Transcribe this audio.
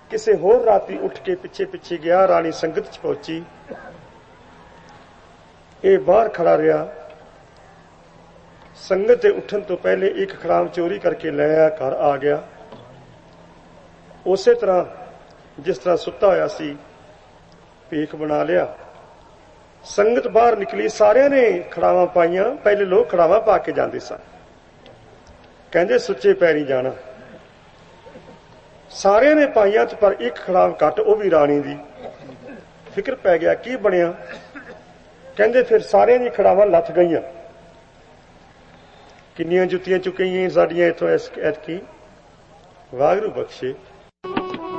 ਕਿਸੇ ਹੋਰ ਰਾਤੀ ਉੱਠ ਕੇ ਪਿੱਛੇ ਪਿੱਛੇ ਗਿਆ। ਰਾਣੀ ਸੰਗਤ 'ਚ ਪਹੁੰਚੀ। ਇਹ ਬਾਹਰ ਖੜਾ ਰਿਹਾ। ਸੰਗਤ ਦੇ ਉੱਠਣ ਤੋਂ ਪਹਿਲੇ ਇੱਕ ਖੜਾਮ ਚੋਰੀ ਕਰਕੇ ਲੈ ਆਇਆ, ਘਰ ਆ ਗਿਆ। ਉਸੇ ਤਰ੍ਹਾਂ ਜਿਸ ਤਰ੍ਹਾਂ ਸੁੱਤਾ ਹੋਇਆ ਸੀ, ਭੀਖ ਬਣਾ ਲਿਆ। ਸੰਗਤ ਬਾਹਰ ਨਿਕਲੀ, ਸਾਰਿਆਂ ਨੇ ਖੜਾਵਾਂ ਪਾਈਆਂ। ਪਹਿਲੇ ਲੋਕ ਖੜਾਵਾਂ ਪਾ ਕੇ ਜਾਂਦੇ ਸਨ, ਕਹਿੰਦੇ ਸੁੱਚੇ ਪੈਰੀਂ ਜਾਣਾ। ਸਾਰਿਆਂ ਨੇ ਪਾਈਆਂ ਤੇ ਪਰ ਇੱਕ ਖੜਾਮ ਘੱਟ, ਉਹ ਵੀ ਰਾਣੀ ਦੀ। ਫਿਕਰ ਪੈ ਗਿਆ, ਕੀ ਬਣਿਆ? ਕਹਿੰਦੇ ਫਿਰ ਸਾਰਿਆਂ ਦੀਆਂ ਖੜਾਵਾਂ ਲੱਥ ਗਈਆਂ। ਕਿੰਨੀਆਂ ਜੁੱਤੀਆਂ ਚੁੱਕੀਆਂ ਸਾਡੀਆਂ ਇੱਥੋਂ ਐਤਕੀ, ਵਾਹਿਗੁਰੂ ਬਖਸ਼ੇ।